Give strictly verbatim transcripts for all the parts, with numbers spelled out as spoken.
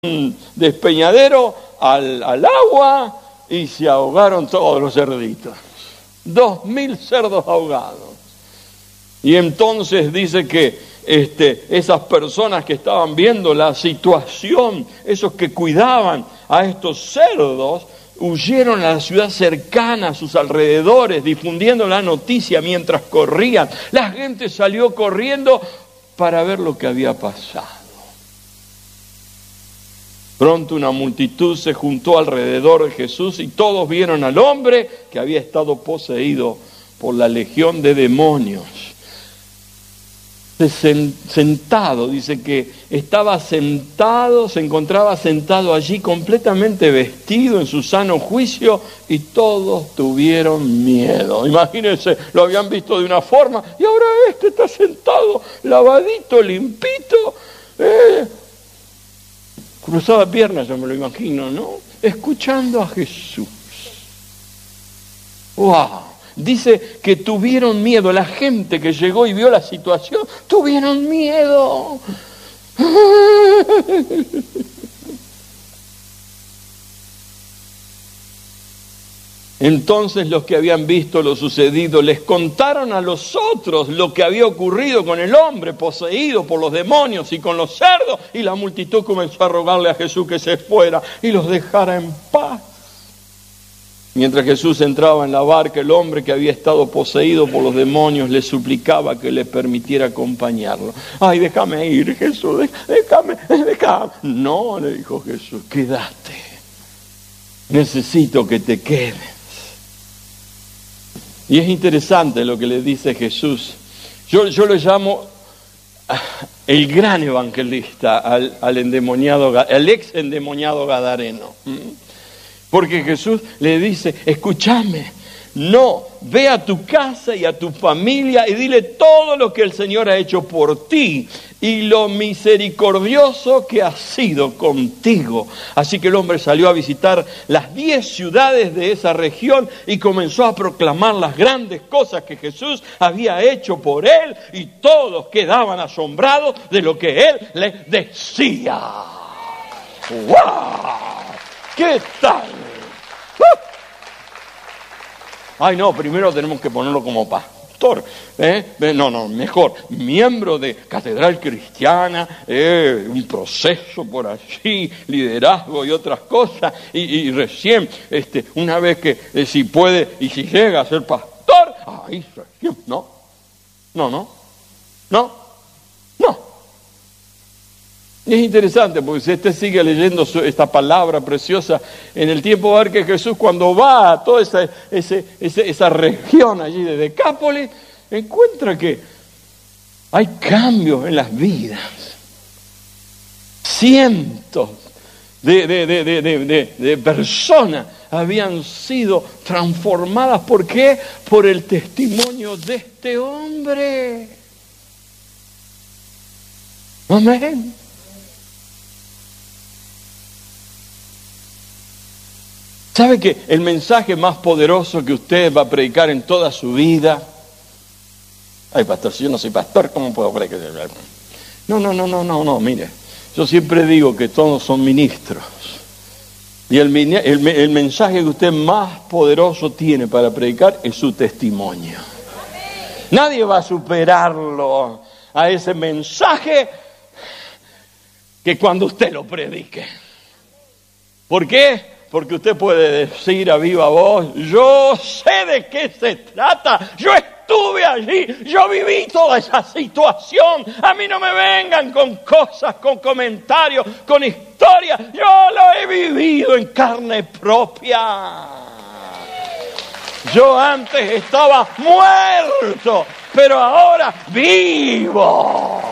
despeñadero al, al agua y se ahogaron todos los cerditos. Dos mil cerdos ahogados. Y entonces dice que este, esas personas que estaban viendo la situación, esos que cuidaban a estos cerdos, huyeron a la ciudad cercana, a sus alrededores, difundiendo la noticia mientras corrían. La gente salió corriendo para ver lo que había pasado. Pronto una multitud se juntó alrededor de Jesús y todos vieron al hombre que había estado poseído por la legión de demonios. Sentado, dice que estaba sentado, se encontraba sentado allí completamente vestido en su sano juicio y todos tuvieron miedo. Imagínense, lo habían visto de una forma y ahora este está sentado, lavadito, limpito, eh, cruzada piernas, yo me lo imagino, ¿no? Escuchando a Jesús. ¡Wow! Dice que tuvieron miedo. La gente que llegó y vio la situación, tuvieron miedo. Entonces los que habían visto lo sucedido les contaron a los otros lo que había ocurrido con el hombre poseído por los demonios y con los cerdos, y la multitud comenzó a rogarle a Jesús que se fuera y los dejara en paz. Mientras Jesús entraba en la barca, el hombre que había estado poseído por los demonios le suplicaba que le permitiera acompañarlo. Ay, déjame ir, Jesús, déjame, déjame. No, le dijo Jesús, quédate. Necesito que te quedes. Y es interesante lo que le dice Jesús. Yo, yo lo llamo el gran evangelista al, al endemoniado, al ex endemoniado gadareno. Porque Jesús le dice, escúchame, no, ve a tu casa y a tu familia y dile todo lo que el Señor ha hecho por ti y lo misericordioso que ha sido contigo. Así que el hombre salió a visitar las diez ciudades de esa región y comenzó a proclamar las grandes cosas que Jesús había hecho por él, y todos quedaban asombrados de lo que él les decía. ¡Wow! ¿Qué tal? ¡Uh! Ay, no, primero tenemos que ponerlo como pastor. ¿eh? No, no, mejor, miembro de Catedral Cristiana, eh, un proceso por allí, liderazgo y otras cosas. Y, y recién, este, una vez que, eh, si puede y si llega a ser pastor, ay, no, no, no, no, no. Y es interesante porque si usted sigue leyendo esta palabra preciosa, en el tiempo va a ver que Jesús, cuando va a toda esa, ese, ese, esa región allí de Decápolis, encuentra que hay cambios en las vidas. Cientos de, de, de, de, de, de, de personas habían sido transformadas. ¿Por qué? Por el testimonio de este hombre. Amén. ¿Sabe que el mensaje más poderoso que usted va a predicar en toda su vida? Ay, pastor, si yo no soy pastor, ¿cómo puedo predicar? No, no, no, no, no, no, mire. Yo siempre digo que todos son ministros. Y el, el, el mensaje que usted más poderoso tiene para predicar es su testimonio. Nadie va a superarlo a ese mensaje que cuando usted lo predique. ¿Por qué? Porque usted puede decir a viva voz, yo sé de qué se trata, yo estuve allí, yo viví toda esa situación, a mí no me vengan con cosas, con comentarios, con historias, yo lo he vivido en carne propia. Yo antes estaba muerto, pero ahora vivo.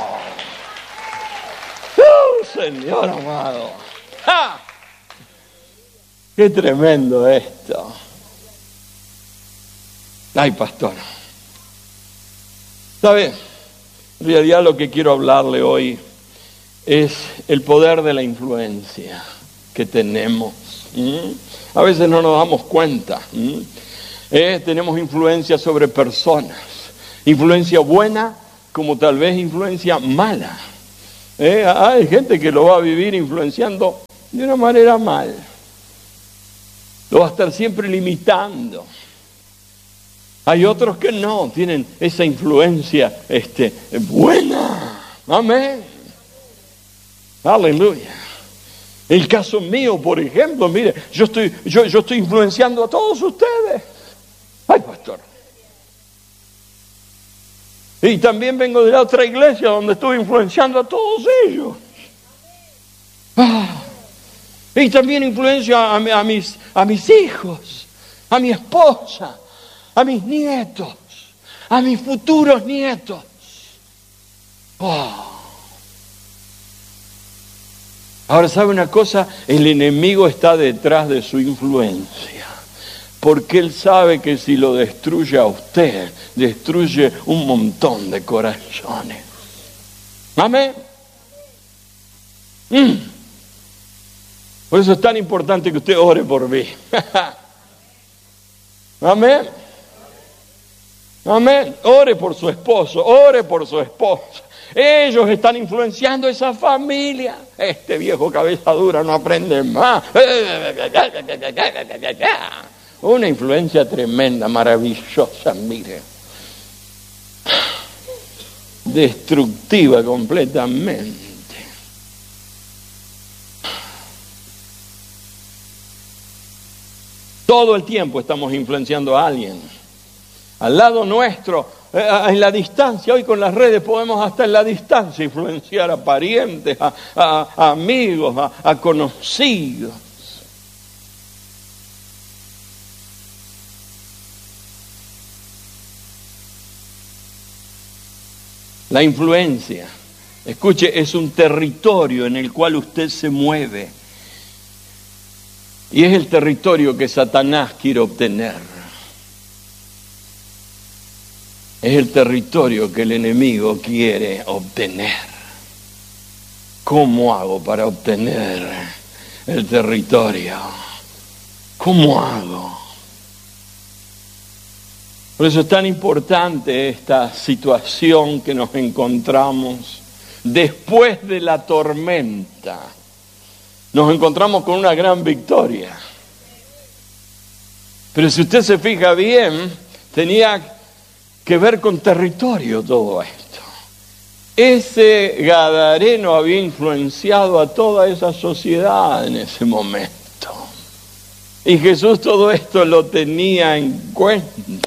¡Uh, Señor amado! ¡Ja! ¡Qué tremendo esto! Ay, pastor. ¿Sabe? En realidad lo que quiero hablarle hoy es el poder de la influencia que tenemos. ¿Mm? A veces no nos damos cuenta. ¿Mm? Eh, tenemos influencia sobre personas. Influencia buena como tal vez influencia mala. ¿Eh? Hay gente que lo va a vivir influenciando de una manera mal. Lo va a estar siempre limitando. Hay otros que no, tienen esa influencia este, buena. Amén. Aleluya. El caso mío, por ejemplo, mire, yo estoy, yo, yo estoy influenciando a todos ustedes. Ay, pastor. Y también vengo de la otra iglesia donde estuve influenciando a todos ellos. Ah. Y también influencio a, a, mis, a mis hijos, a mi esposa, a mis nietos, a mis futuros nietos. Oh. Ahora, ¿sabe una cosa? El enemigo está detrás de su influencia. Porque él sabe que si lo destruye a usted, destruye un montón de corazones. Amén. Mm. Por eso es tan importante que usted ore por mí. Amén. Amén. Ore por su esposo, ore por su esposa. Ellos están influenciando a esa familia. Este viejo cabeza dura no aprende más. Una influencia tremenda, maravillosa, mire. Destructiva completamente. Todo el tiempo estamos influenciando a alguien. Al lado nuestro, eh, en la distancia. Hoy con las redes podemos hasta en la distancia influenciar a parientes, a, a, a amigos, a, a conocidos. La influencia, escuche, es un territorio en el cual usted se mueve. Y es el territorio que Satanás quiere obtener. Es el territorio que el enemigo quiere obtener. ¿Cómo hago para obtener el territorio? ¿Cómo hago? Por eso es tan importante esta situación que nos encontramos después de la tormenta. Nos encontramos con una gran victoria. Pero si usted se fija bien, tenía que ver con territorio todo esto. Ese gadareno había influenciado a toda esa sociedad en ese momento. Y Jesús todo esto lo tenía en cuenta.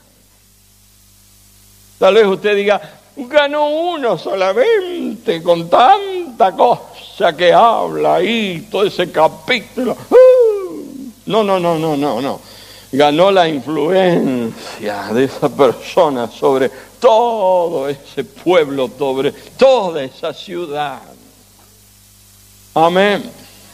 Tal vez usted diga, ganó uno solamente con tanta cosa que habla ahí, todo ese capítulo. Uh, no, no, no, no, no, no. Ganó la influencia de esa persona sobre todo ese pueblo, sobre toda esa ciudad. Amén.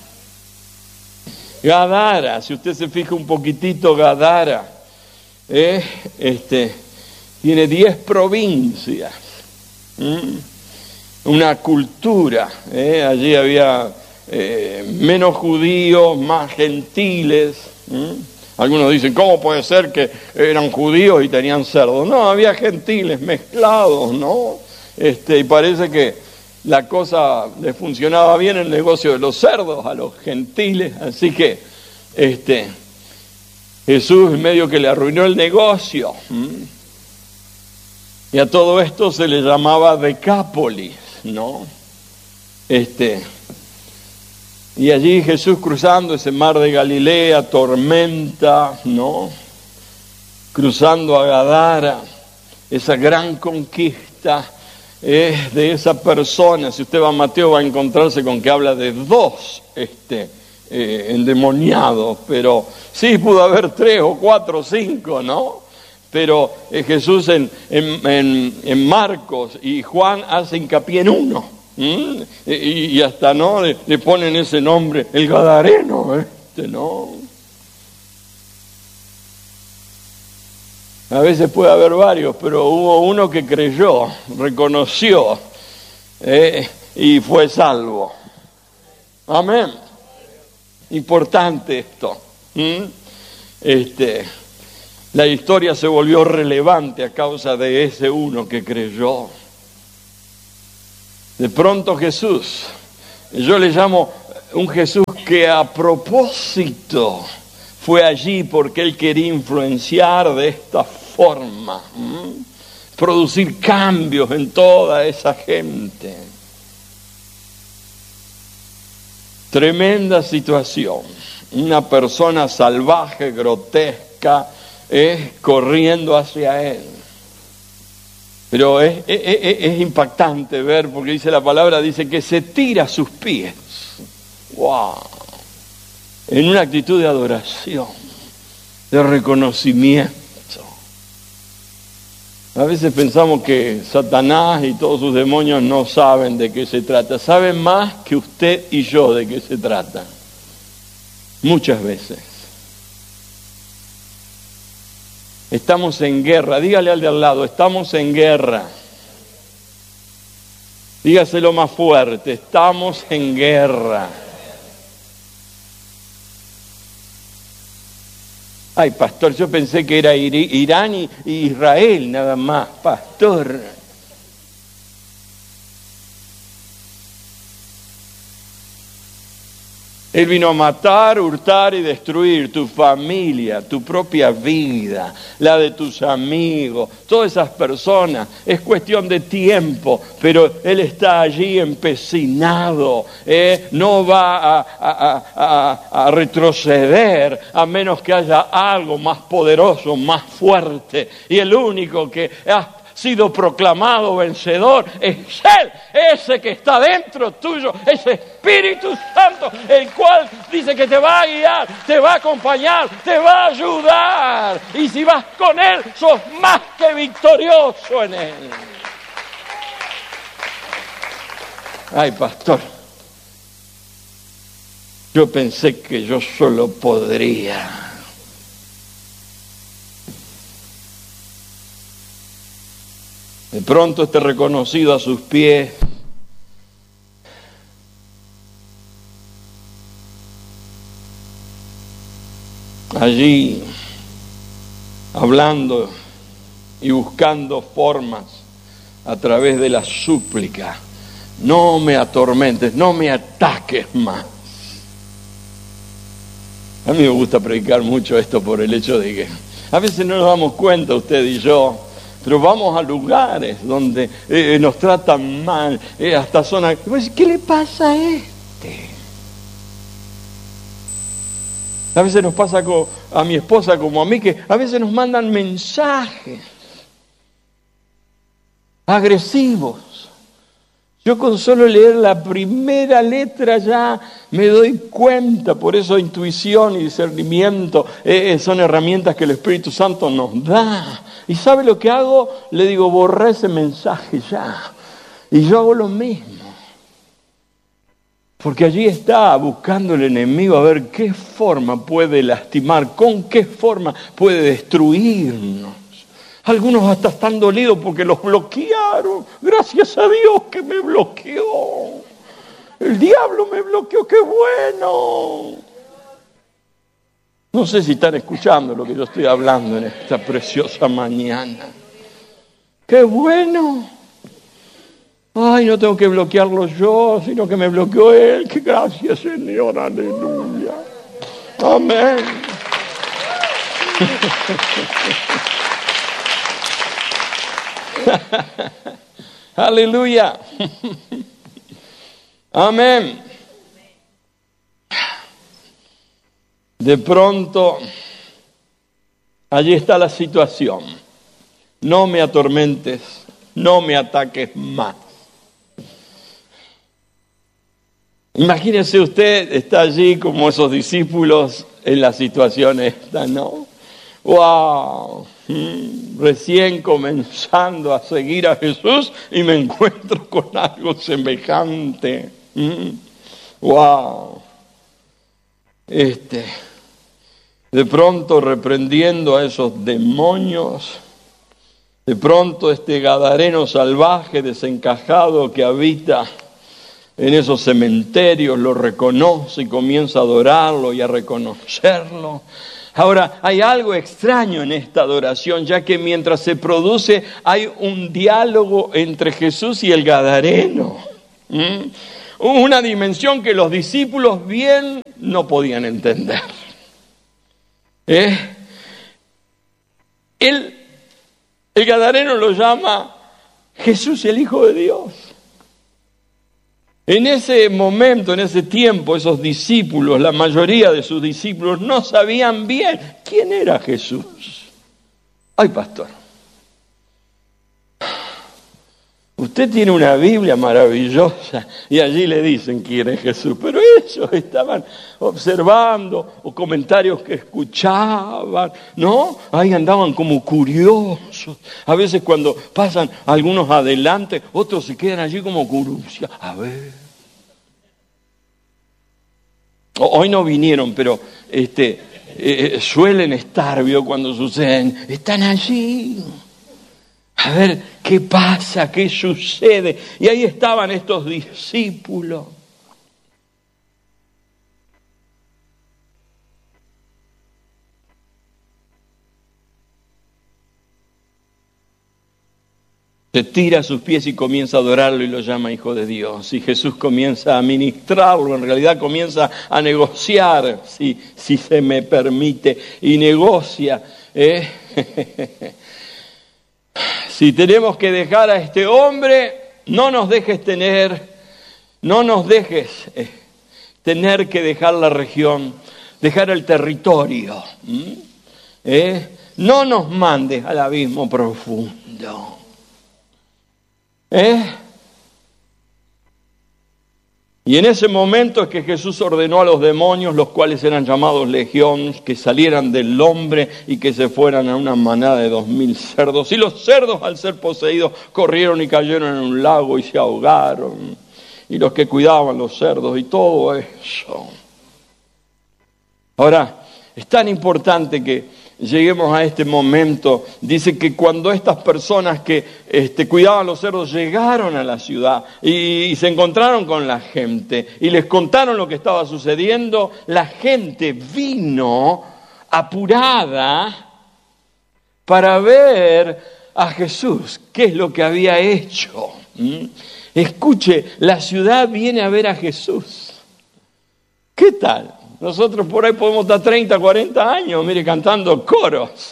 Gadara, si usted se fija un poquitito, Gadara, eh, este, tiene diez provincias. ¿Mm? Una cultura, eh, allí había eh, menos judíos, más gentiles. ¿Mm? Algunos dicen, ¿cómo puede ser que eran judíos y tenían cerdos? No, había gentiles mezclados, ¿no? Este, y parece que la cosa les funcionaba bien el negocio de los cerdos a los gentiles, así que este, Jesús medio que le arruinó el negocio. ¿Mm? Y a todo esto se le llamaba Decápolis, ¿no? Este... Y allí Jesús cruzando ese mar de Galilea, tormenta, ¿no? Cruzando a Gadara, esa gran conquista eh, de esa persona. Si usted va a Mateo va a encontrarse con que habla de dos este, eh, endemoniados, pero sí pudo haber tres o cuatro o cinco, ¿no? Pero eh, Jesús en, en, en, en Marcos y Juan hace hincapié en uno. ¿Mm? Y, y hasta no le, le ponen ese nombre, el Gadareno, este, ¿no? A veces puede haber varios, pero hubo uno que creyó, reconoció eh, y fue salvo. Amén. Importante esto. ¿Mm? Este, la historia se volvió relevante a causa de ese uno que creyó. De pronto Jesús, yo le llamo un Jesús que a propósito fue allí porque Él quería influenciar de esta forma, ¿m? producir cambios en toda esa gente. Tremenda situación. Una persona salvaje, grotesca, es corriendo hacia Él. Pero es, es, es, es impactante ver, porque dice la palabra, dice que se tira a sus pies. ¡Wow! En una actitud de adoración, de reconocimiento. A veces pensamos que Satanás y todos sus demonios no saben de qué se trata. Saben más que usted y yo de qué se trata. Muchas veces. Estamos en guerra. Dígale al de al lado, estamos en guerra. Dígaselo más fuerte, estamos en guerra. Ay, pastor, yo pensé que era Irán y Israel nada más, pastor. Él vino a matar, hurtar y destruir tu familia, tu propia vida, la de tus amigos, todas esas personas. Es cuestión de tiempo, pero Él está allí empecinado. ¿eh? No va a, a, a, a retroceder a menos que haya algo más poderoso, más fuerte. Y el único que ha sido proclamado vencedor es Él, ese que está dentro tuyo, ese Espíritu Santo, el cual dice que te va a guiar, te va a acompañar, te va a ayudar. Y si vas con Él, sos más que victorioso en Él. Ay, pastor, yo pensé que yo solo podría. De pronto esté reconocido a sus pies. Allí, hablando y buscando formas a través de la súplica. No me atormentes, no me ataques más. A mí me gusta predicar mucho esto por el hecho de que a veces no nos damos cuenta, usted y yo, pero vamos a lugares donde eh, nos tratan mal, eh, hasta zonas. ¿Qué le pasa a este? A veces nos pasa con, a mi esposa como a mí, que a veces nos mandan mensajes agresivos. Yo con solo leer la primera letra ya me doy cuenta, por eso intuición y discernimiento eh, son herramientas que el Espíritu Santo nos da. ¿Y sabe lo que hago? Le digo, borra ese mensaje ya. Y yo hago lo mismo. Porque allí está buscando el enemigo a ver qué forma puede lastimar, con qué forma puede destruirnos. Algunos hasta están dolidos porque los bloquearon. Gracias a Dios que me bloqueó. El diablo me bloqueó, qué bueno. No sé si están escuchando lo que yo estoy hablando en esta preciosa mañana. ¡Qué bueno! Ay, no tengo que bloquearlo yo, sino que me bloqueó Él. ¡Qué gracias, Señor! ¡Aleluya! ¡Amén! ¡Aleluya! ¡Amén! De pronto, allí está la situación. No me atormentes, no me ataques más. Imagínese usted, está allí como esos discípulos en la situación esta, ¿no? ¡Wow! Mm, recién comenzando a seguir a Jesús y me encuentro con algo semejante. Mm, ¡wow! Este... De pronto reprendiendo a esos demonios, de pronto este gadareno salvaje desencajado que habita en esos cementerios lo reconoce y comienza a adorarlo y a reconocerlo. Ahora, hay algo extraño en esta adoración, ya que mientras se produce hay un diálogo entre Jesús y el gadareno. ¿Mm? Una dimensión que los discípulos bien no podían entender. ¿Eh? El, el Gadareno lo llama Jesús el Hijo de Dios. En ese momento, en ese tiempo, esos discípulos, la mayoría de sus discípulos, no sabían bien quién era Jesús. Ay, pastor, usted tiene una Biblia maravillosa y allí le dicen quién es Jesús, pero ellos estaban observando o comentarios que escuchaban, ¿no? Ahí andaban como curiosos. A veces cuando pasan algunos adelante, otros se quedan allí como curiosos. A ver. Hoy no vinieron, pero este, eh, suelen estar, ¿vio? Cuando suceden, están allí. A ver, ¿qué pasa? ¿Qué sucede? Y ahí estaban estos discípulos. Se tira a sus pies y comienza a adorarlo y lo llama Hijo de Dios. Y Jesús comienza a ministrarlo, en realidad comienza a negociar, si, si se me permite, y negocia. ¿eh? Si tenemos que dejar a este hombre, no nos dejes tener, no nos dejes eh, tener que dejar la región, dejar el territorio. ¿Mm? ¿Eh? No nos mandes al abismo profundo. ¿Eh? Y en ese momento es que Jesús ordenó a los demonios, los cuales eran llamados legiones, que salieran del hombre y que se fueran a una manada de dos mil cerdos. Y los cerdos, al ser poseídos, corrieron y cayeron en un lago y se ahogaron. Y los que cuidaban los cerdos y todo eso. Ahora, es tan importante que lleguemos a este momento. Dice que cuando estas personas que este, cuidaban los cerdos llegaron a la ciudad y, y se encontraron con la gente y les contaron lo que estaba sucediendo, la gente vino apurada para ver a Jesús, qué es lo que había hecho. ¿Mm? Escuche, la ciudad viene a ver a Jesús. ¿Qué tal? Nosotros por ahí podemos estar treinta, cuarenta años, mire, cantando coros.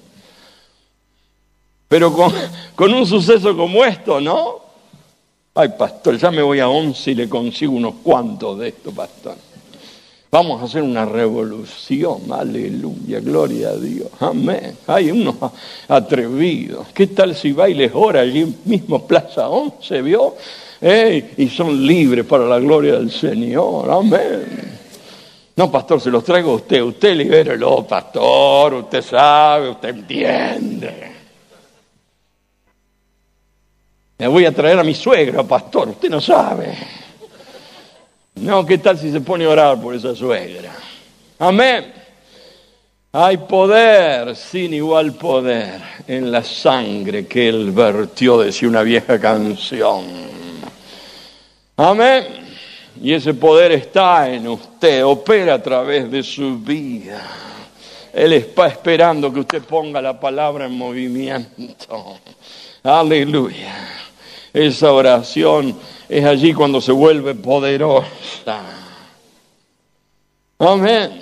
Pero con, con un suceso como esto, ¿no? Ay, pastor, ya me voy a once y le consigo unos cuantos de esto, pastor. Vamos a hacer una revolución, aleluya, gloria a Dios, amén. Hay unos atrevidos. ¿Qué tal si bailes ahora allí mismo Plaza once, vio? Ey, y son libres para la gloria del Señor, amén. No, pastor, se los traigo a usted. Usted libérelo, pastor. Usted sabe, usted entiende. Me voy a traer a mi suegra, pastor. Usted no sabe. No, ¿qué tal si se pone a orar por esa suegra? Amén. Hay poder, sin igual poder, en la sangre que Él vertió, decía una vieja canción. Amén. Y ese poder está en usted, opera a través de su vida. Él está esperando que usted ponga la palabra en movimiento. Aleluya. Esa oración es allí cuando se vuelve poderosa. Amén.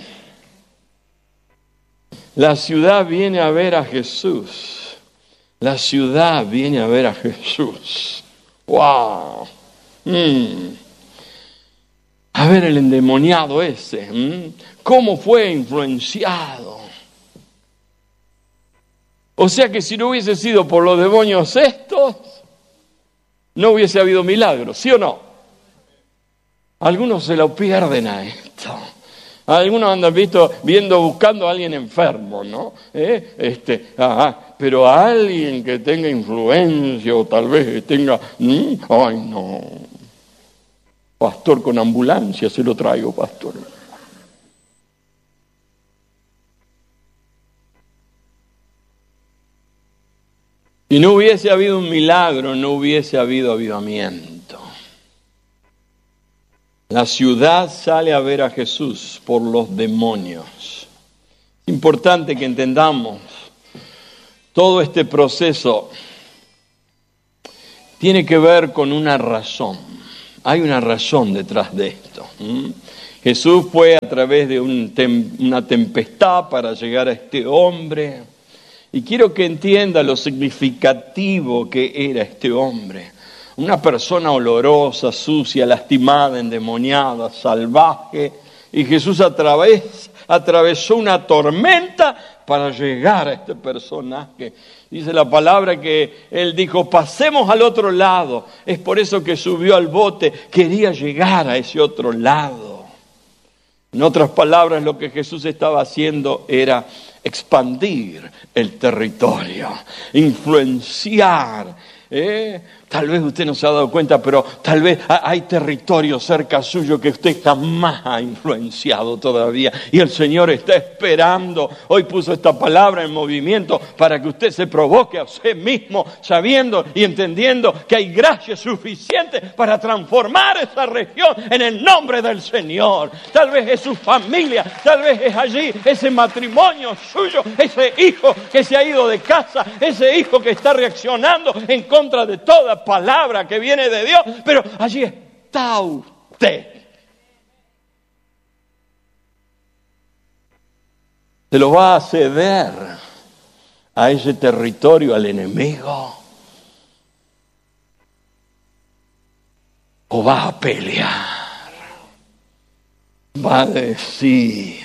La ciudad viene a ver a Jesús. La ciudad viene a ver a Jesús. ¡Wow! Mm. A ver el endemoniado ese, ¿m? ¿Cómo fue influenciado? O sea que si no hubiese sido por los demonios estos, no hubiese habido milagro, ¿sí o no? Algunos se lo pierden a esto. Algunos andan visto, viendo, buscando a alguien enfermo, ¿no? ¿Eh? Este, ah, pero a alguien que tenga influencia o tal vez tenga... ¿m? Ay, no... Pastor, con ambulancia se lo traigo, pastor. Si no hubiese habido un milagro, no hubiese habido avivamiento. La ciudad sale a ver a Jesús por los demonios. Es importante que entendamos todo este proceso. Tiene que ver con una razón. hay una razón detrás de esto. ¿Mm? Jesús fue a través de un tem- una tempestad para llegar a este hombre. Y quiero que entienda lo significativo que era este hombre. Una persona olorosa, sucia, lastimada, endemoniada, salvaje. Y Jesús a través, atravesó una tormenta para llegar a este personaje. Dice la palabra que él dijo, pasemos al otro lado. Es por eso que subió al bote, quería llegar a ese otro lado. En otras palabras, lo que Jesús estaba haciendo era expandir el territorio, influenciar. ¿eh? Tal vez usted no se ha dado cuenta, pero tal vez hay territorio cerca suyo que usted jamás ha influenciado todavía. Y el Señor está esperando. Hoy puso esta palabra en movimiento para que usted se provoque a usted mismo, sabiendo y entendiendo que hay gracia suficiente para transformar esa región en el nombre del Señor. Tal vez es su familia, tal vez es allí ese matrimonio suyo, ese hijo que se ha ido de casa, ese hijo que está reaccionando en contra de toda palabra que viene de Dios, pero allí está usted. ¿Se lo va a ceder a ese territorio al enemigo? ¿O va a pelear? Va a decir,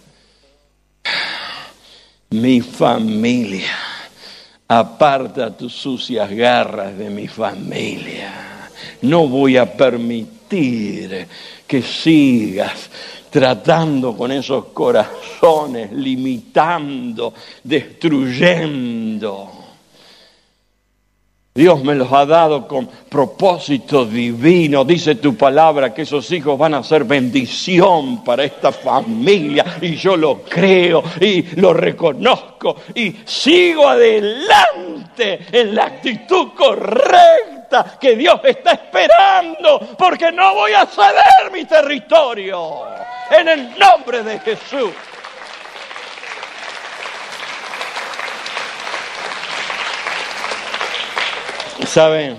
mi familia, aparta tus sucias garras de mi familia. No voy a permitir que sigas tratando con esos corazones, limitando, destruyendo. Dios me los ha dado con propósito divino. Dice tu palabra que esos hijos van a ser bendición para esta familia. Y yo lo creo y lo reconozco. Y sigo adelante en la actitud correcta que Dios está esperando. Porque no voy a ceder mi territorio. En el nombre de Jesús. ¿Saben?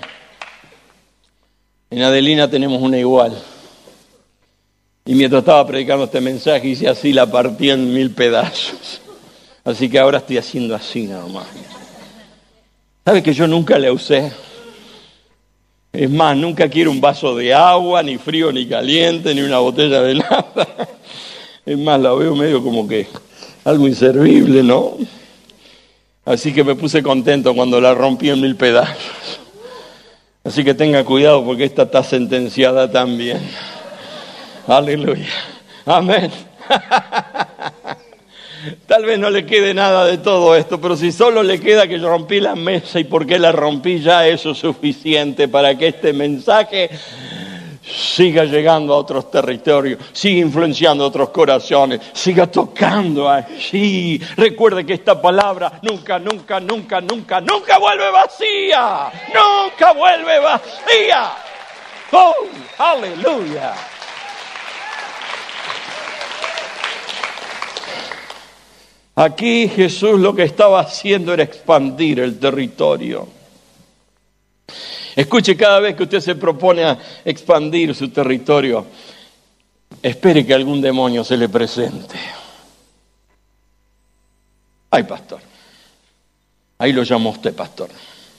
En Adelina tenemos una igual. Y mientras estaba predicando este mensaje, hice así, la partí en mil pedazos. Así que ahora estoy haciendo así nada más. ¿Sabe que yo nunca la usé? Es más, nunca quiero un vaso de agua, ni frío, ni caliente, ni una botella de nada. Es más, la veo medio como que algo inservible, ¿no? Así que me puse contento cuando la rompí en mil pedazos. Así que tenga cuidado porque esta está sentenciada también. Aleluya. Amén. Tal vez no le quede nada de todo esto, pero si solo le queda que yo rompí la mesa y porque la rompí ya eso es suficiente para que este mensaje siga llegando a otros territorios, siga influenciando a otros corazones, siga tocando allí. Recuerde que esta palabra nunca, nunca, nunca, nunca, nunca vuelve vacía. Nunca vuelve vacía. ¡Oh, aleluya! Aquí Jesús lo que estaba haciendo era expandir el territorio. Escuche, cada vez que usted se propone a expandir su territorio, espere que algún demonio se le presente. Ay, pastor. Ahí lo llamó usted, pastor.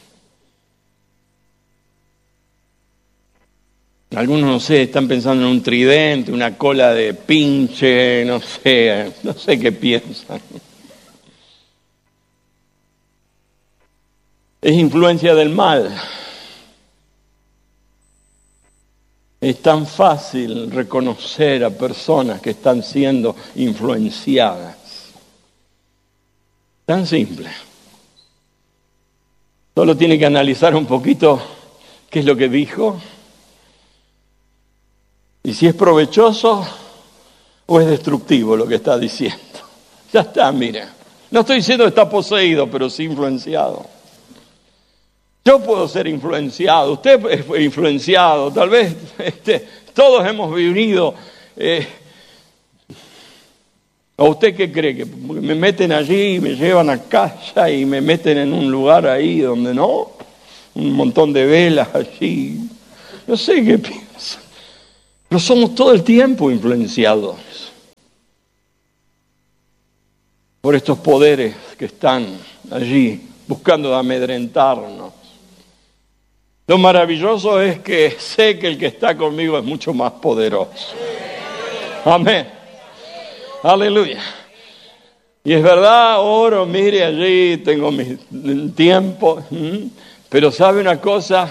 Algunos, no sé, están pensando en un tridente, una cola de pinche, no sé, no sé qué piensan. Es influencia del mal. Es tan fácil reconocer a personas que están siendo influenciadas. Tan simple. Solo tiene que analizar un poquito qué es lo que dijo y si es provechoso o es destructivo lo que está diciendo. Ya está, mire. No estoy diciendo que está poseído, pero sí influenciado. Yo puedo ser influenciado, usted es influenciado, tal vez este, todos hemos vivido. Eh, ¿O usted qué cree? Que me meten allí, me llevan a casa y me meten en un lugar ahí donde no, un montón de velas allí. No sé qué piensa. Pero somos todo el tiempo influenciados por estos poderes que están allí buscando amedrentarnos. Lo maravilloso es que sé que el que está conmigo es mucho más poderoso. Amén. Aleluya. Y es verdad, oro, mire allí, tengo mi tiempo. Pero ¿sabe una cosa?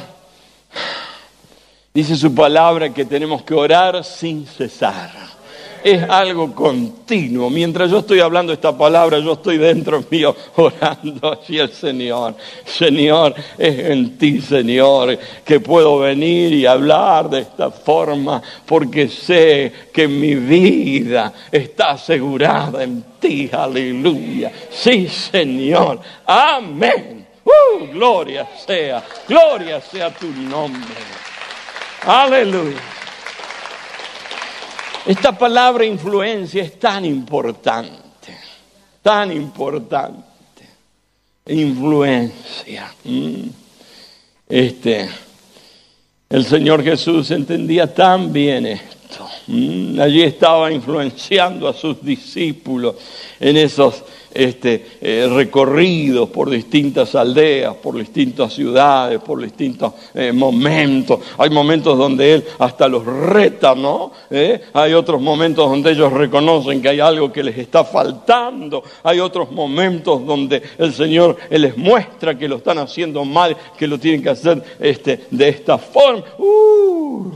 Dice su palabra que tenemos que orar sin cesar. Es algo continuo. Mientras yo estoy hablando esta palabra, yo estoy dentro mío orando así al Señor. Señor, es en ti, Señor, que puedo venir y hablar de esta forma, porque sé que mi vida está asegurada en ti. Aleluya. Sí, Señor. Amén. Uh, gloria sea, gloria sea tu nombre. Aleluya. Esta palabra influencia es tan importante, tan importante. Influencia. Este, el Señor Jesús entendía tan bien esto. Allí estaba influenciando a sus discípulos en esos este, eh, recorridos por distintas aldeas, por distintas ciudades, por distintos eh, momentos. Hay momentos donde Él hasta los reta, ¿no? ¿Eh? Hay otros momentos donde ellos reconocen que hay algo que les está faltando. Hay otros momentos donde el Señor Él les muestra que lo están haciendo mal, que lo tienen que hacer este, de esta forma. Uh.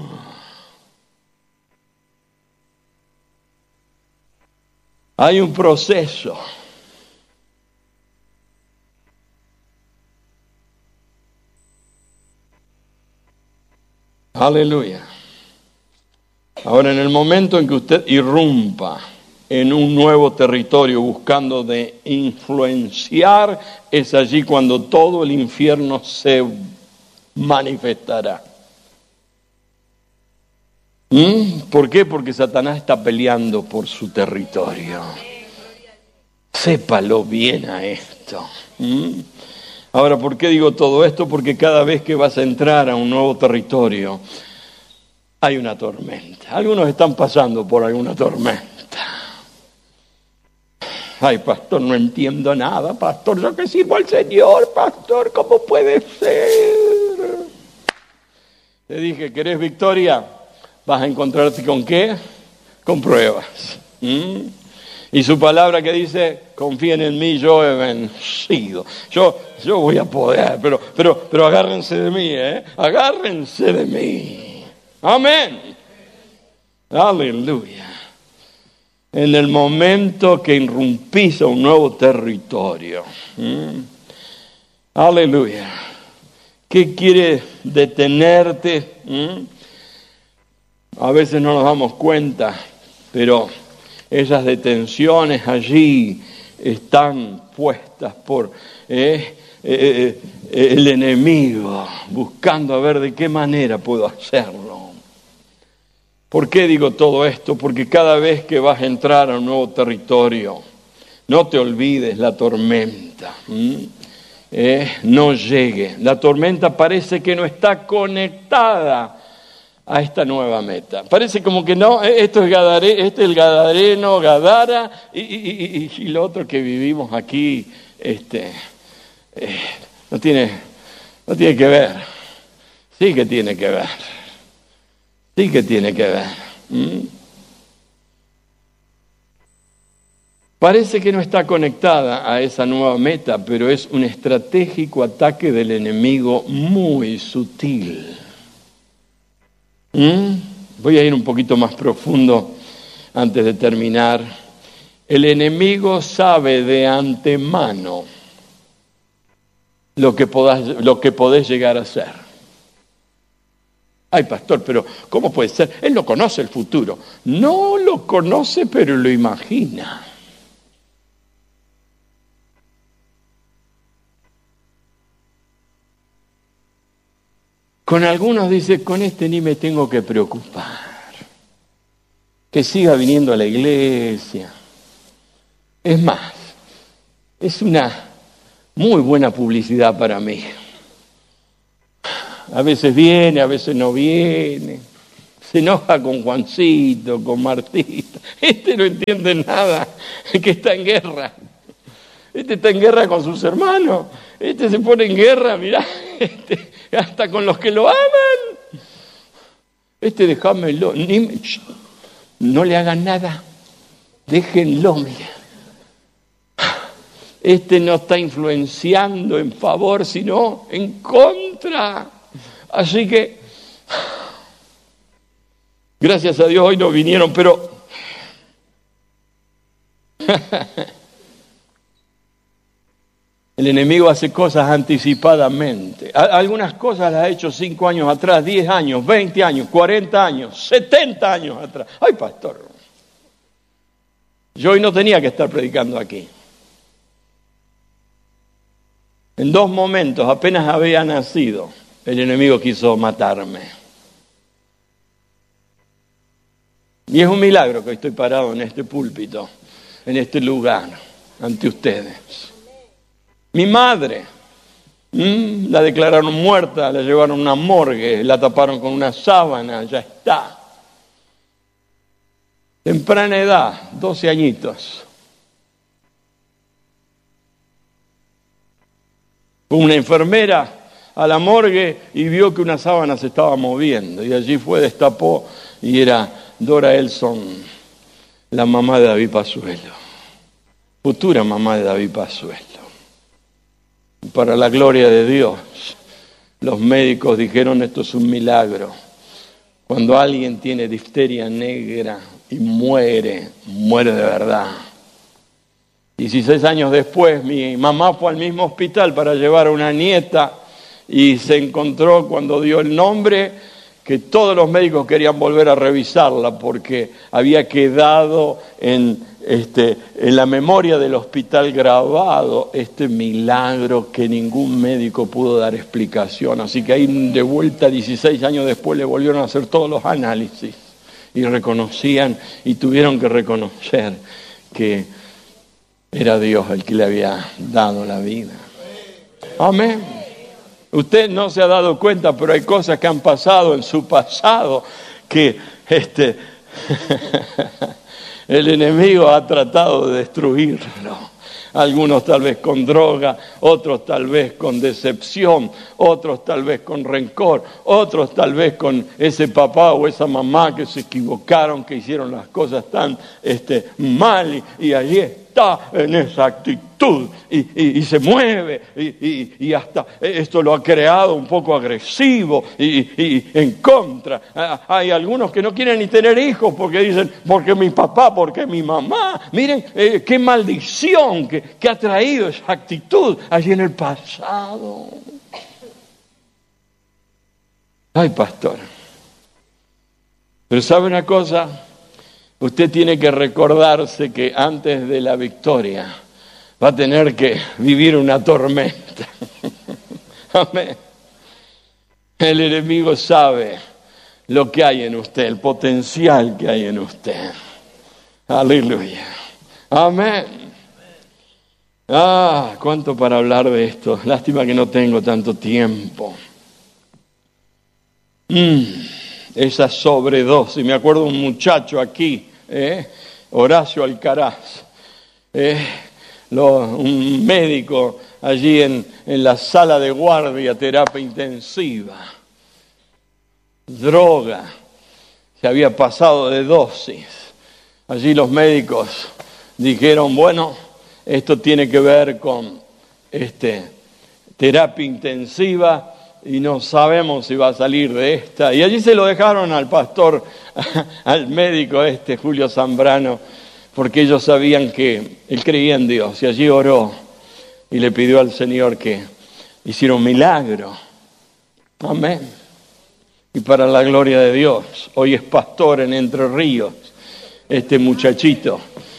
Hay un proceso. Aleluya. Ahora, en el momento en que usted irrumpa en un nuevo territorio buscando de influenciar, es allí cuando todo el infierno se manifestará. ¿Mm? ¿Por qué? Porque Satanás está peleando por su territorio. Sépalo bien a esto. ¿Mm? Ahora, ¿por qué digo todo esto? Porque cada vez que vas a entrar a un nuevo territorio, hay una tormenta. Algunos están pasando por alguna tormenta. Ay, pastor, no entiendo nada. Pastor, yo que sirvo al Señor, pastor, ¿cómo puede ser? Te dije, ¿querés victoria? Vas a encontrarte ¿con qué? Con pruebas. ¿Mm? Y su palabra que dice, confíen en mí, yo he vencido. Yo, yo voy a poder, pero, pero, pero agárrense de mí, ¿eh? Agárrense de mí. Amén. Aleluya. En el momento que irrumpís a un nuevo territorio. ¿Mm? Aleluya. ¿Qué quiere detenerte? ¿Mm? A veces no nos damos cuenta, pero esas detenciones allí están puestas por eh, eh, eh, el enemigo, buscando a ver de qué manera puedo hacerlo. ¿Por qué digo todo esto? Porque cada vez que vas a entrar a un nuevo territorio, no te olvides la tormenta. ¿Mm? Eh, no llegue. La tormenta parece que no está conectada a esta nueva meta. Parece como que no, esto es Gadare, este es el Gadareno, Gadara, y, y, y, y lo otro que vivimos aquí, este, eh, no tiene, no tiene que ver. Sí que tiene que ver. Sí que tiene que ver. ¿Mm? Parece que no está conectada a esa nueva meta, pero es un estratégico ataque del enemigo muy sutil. ¿Mm? Voy a ir un poquito más profundo antes de terminar. El enemigo sabe de antemano lo que podás, lo que podés llegar a ser. Ay, pastor, pero ¿cómo puede ser? Él no conoce el futuro. No lo conoce, pero lo imagina. Con algunos dice, con este ni me tengo que preocupar. Que siga viniendo a la iglesia. Es más, es una muy buena publicidad para mí. A veces viene, a veces no viene. Se enoja con Juancito, con Martita. Este no entiende nada, que está en guerra. Este está en guerra con sus hermanos. Este se pone en guerra, mirá, este, hasta con los que lo aman. Este déjamelo, ni me, no le hagan nada. Déjenlo, mira. Este no está influenciando en favor, sino en contra. Así que, gracias a Dios hoy no vinieron, pero el enemigo hace cosas anticipadamente. Algunas cosas las ha hecho cinco años atrás, diez años, veinte años, cuarenta años, setenta años atrás. Ay, pastor, yo hoy no tenía que estar predicando aquí. En dos momentos, apenas había nacido, el enemigo quiso matarme. Y es un milagro que estoy parado en este púlpito, en este lugar, ante ustedes. Mi madre, mmm, la declararon muerta, la llevaron a una morgue, la taparon con una sábana, ya está. Temprana edad, doce añitos. Fue una enfermera a la morgue y vio que una sábana se estaba moviendo. Y allí fue, destapó, y era Dora Elson, la mamá de David Pazuello. Futura mamá de David Pazuello. Para la gloria de Dios, los médicos dijeron, esto es un milagro. Cuando alguien tiene difteria negra y muere, muere de verdad. dieciséis años después, mi mamá fue al mismo hospital para llevar a una nieta y se encontró, cuando dio el nombre, que todos los médicos querían volver a revisarla porque había quedado en, este, en la memoria del hospital grabado este milagro que ningún médico pudo dar explicación. Así que ahí de vuelta, dieciséis años después, le volvieron a hacer todos los análisis y reconocían y tuvieron que reconocer que era Dios el que le había dado la vida. Amén. Usted no se ha dado cuenta, pero hay cosas que han pasado en su pasado que este, el enemigo ha tratado de destruirlo. Algunos tal vez con droga, otros tal vez con decepción, otros tal vez con rencor, otros tal vez con ese papá o esa mamá que se equivocaron, que hicieron las cosas tan este, mal y, y allí está en esa actitud y, y, y se mueve y, y, y hasta esto lo ha creado un poco agresivo y, y en contra. Hay algunos que no quieren ni tener hijos porque dicen, porque mi papá, porque mi mamá. Miren eh, qué maldición que, que ha traído esa actitud allí en el pasado. Ay, pastor. Pero ¿sabe una cosa? Usted tiene que recordarse que antes de la victoria va a tener que vivir una tormenta. Amén. El enemigo sabe lo que hay en usted, el potencial que hay en usted. Aleluya. Amén. Ah, cuánto para hablar de esto. Lástima que no tengo tanto tiempo. Mm, esa sobredosis. Me acuerdo de un muchacho aquí, eh, Horacio Alcaraz, eh, lo, un médico allí en, en la sala de guardia, terapia intensiva. Droga. Se había pasado de dosis. Allí los médicos dijeron, bueno, esto tiene que ver con este, terapia intensiva y no sabemos si va a salir de esta. Y allí se lo dejaron al pastor, al médico este, Julio Zambrano, porque ellos sabían que él creía en Dios. Y allí oró y le pidió al Señor que hiciera un milagro. Amén. Y para la gloria de Dios, hoy es pastor en Entre Ríos, este muchachito.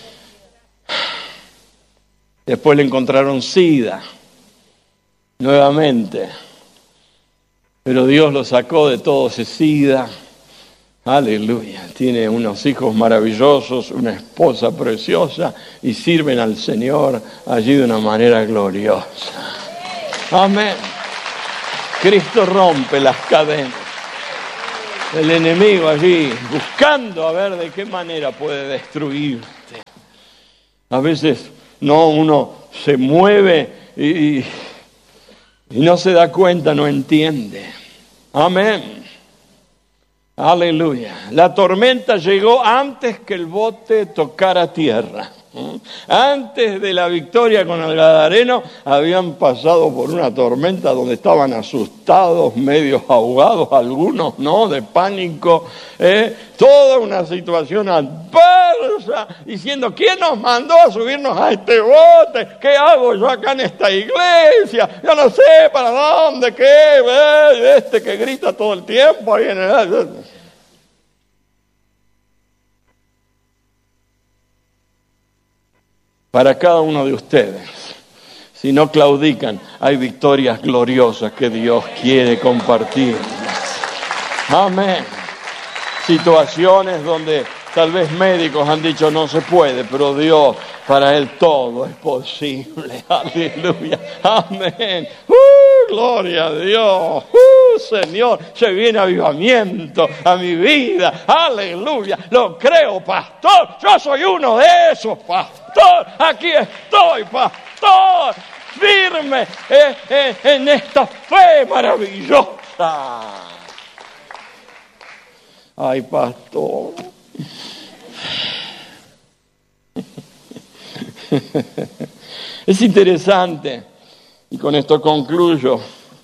Después le encontraron SIDA, nuevamente. Pero Dios lo sacó de todo ese SIDA. Aleluya. Tiene unos hijos maravillosos, una esposa preciosa y sirven al Señor allí de una manera gloriosa. Amén. Cristo rompe las cadenas. El enemigo allí buscando a ver de qué manera puede destruirte. A veces no, uno se mueve y, y no se da cuenta, no entiende. Amén. Aleluya. La tormenta llegó antes que el bote tocara tierra. Antes de la victoria con el Gadareno, habían pasado por una tormenta donde estaban asustados, medios ahogados, algunos, ¿no? De pánico. ¿eh? Toda una situación adversa, diciendo, ¿quién nos mandó a subirnos a este bote? ¿Qué hago yo acá en esta iglesia? Yo no sé para dónde, qué, ¿eh? Este que grita todo el tiempo ahí en el... Para cada uno de ustedes, si no claudican, hay victorias gloriosas que Dios quiere compartir. Amén. Situaciones donde tal vez médicos han dicho no se puede, pero Dios, para Él todo es posible. Aleluya. Amén. ¡Uh, gloria a Dios! ¡Uh, Señor! Se viene avivamiento a mi vida. Aleluya. Lo creo, pastor. Yo soy uno de esos, pastor. Aquí estoy, pastor. Firme eh, eh, en esta fe maravillosa. Ay, pastor. Es interesante, y con esto concluyo,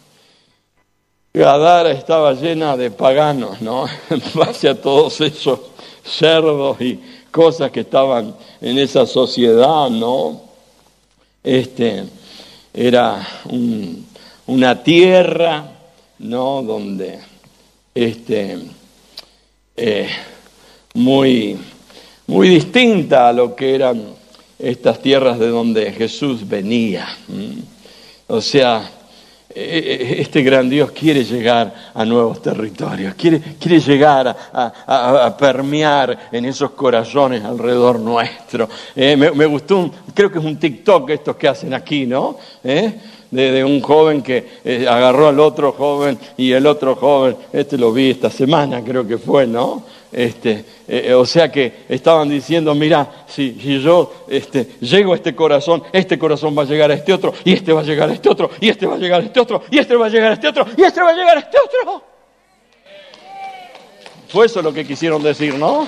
Gadara estaba llena de paganos, ¿no? En base a todos esos cerdos y cosas que estaban en esa sociedad, ¿no? Este, era un, una tierra, ¿no? Donde, este, eh, muy, muy distinta a lo que eran estas tierras de donde Jesús venía. O sea, este gran Dios quiere llegar a nuevos territorios, quiere, quiere llegar a, a, a permear en esos corazones alrededor nuestro. Eh, me, me gustó, un, creo que es un TikTok estos que hacen aquí, ¿no? ¿Eh? De, de un joven que eh, agarró al otro joven y el otro joven, este lo vi esta semana, creo que fue, ¿no? Este, eh, o sea que estaban diciendo, mira, si, si yo este, llego a este corazón, este corazón va a llegar a este otro, y este va a llegar a este otro, y este va a llegar a este otro, y este va a llegar a este otro, y este va a llegar a este otro. Fue eso lo que quisieron decir, ¿no?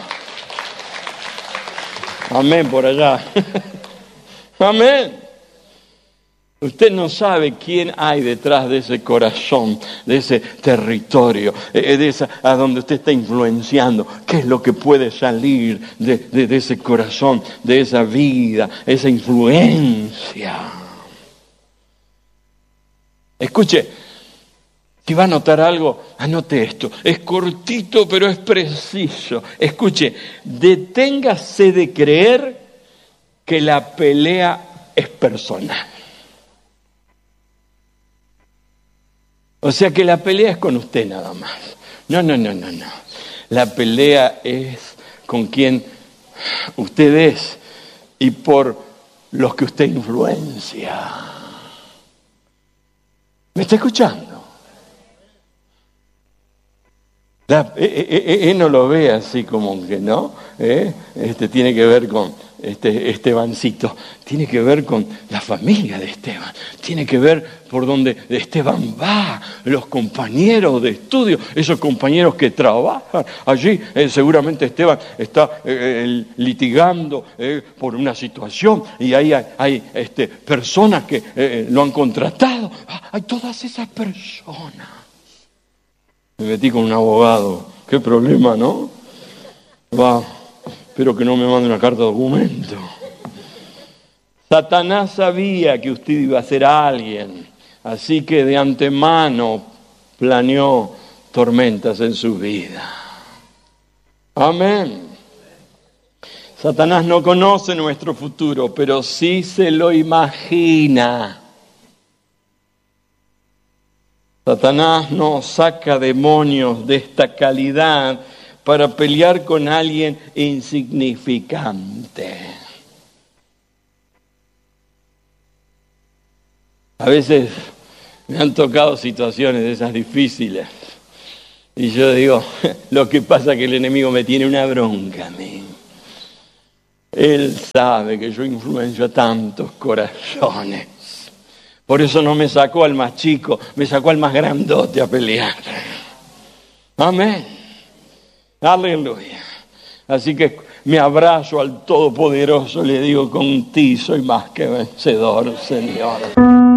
Amén por allá. Amén. Usted no sabe quién hay detrás de ese corazón, de ese territorio, de esa, a donde usted está influenciando. ¿Qué es lo que puede salir de, de, de ese corazón, de esa vida, esa influencia? Escuche, si va a anotar algo, anote esto. Es cortito, pero es preciso. Escuche, deténgase de creer que la pelea es personal. O sea que la pelea es con usted nada más. No, no, no, no, no. La pelea es con quien usted es y por los que usted influencia. ¿Me está escuchando? La, eh, eh, eh, no lo ve así como que no. ¿Eh? Este tiene que ver con este Estebancito, tiene que ver con la familia de Esteban, tiene que ver por donde Esteban va, los compañeros de estudio, esos compañeros que trabajan allí. Eh, seguramente Esteban está eh, litigando eh, por una situación y ahí hay, hay este, personas que eh, lo han contratado. Ah, hay todas esas personas. Me metí con un abogado, qué problema, ¿no? Va. Espero que no me mande una carta de documento. Satanás sabía que usted iba a ser alguien, así que de antemano planeó tormentas en su vida. Amén. Satanás no conoce nuestro futuro, pero sí se lo imagina. Satanás no saca demonios de esta calidad para pelear con alguien insignificante. A veces me han tocado situaciones de esas difíciles, Y yo digo, lo que pasa es que el enemigo me tiene una bronca a mí. Él sabe que yo influencio a tantos corazones. Por eso no me sacó al más chico, me sacó al más grandote a pelear. Amén. Aleluya. Así que me abrazo al Todopoderoso y le digo, con ti soy más que vencedor, Señor.